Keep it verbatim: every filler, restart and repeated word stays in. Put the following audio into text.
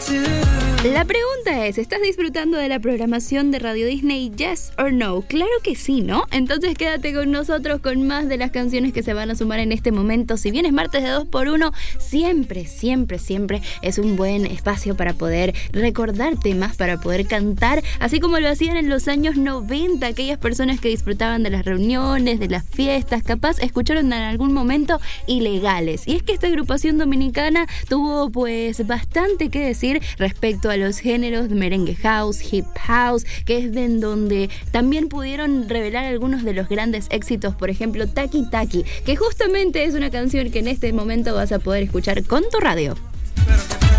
La pregunta es, ¿estás disfrutando de la programación de Radio Disney? Yes or no. Claro que sí, ¿no? Entonces quédate con nosotros con más de las canciones que se van a sumar en este momento. Si bien es martes de dos por uno, siempre, siempre, siempre es un buen espacio para poder recordar temas, para poder cantar, así como lo hacían en los años noventa, aquellas personas que disfrutaban de las reuniones, de las fiestas, capaz escucharon en algún momento Ilegales. Y es que esta agrupación dominicana tuvo pues bastante que decir respecto a los géneros de merengue house, hip house, que es de en donde también pudieron revelar algunos de los grandes éxitos, por ejemplo Taki Taki, que justamente es una canción que en este momento vas a poder escuchar con tu radio.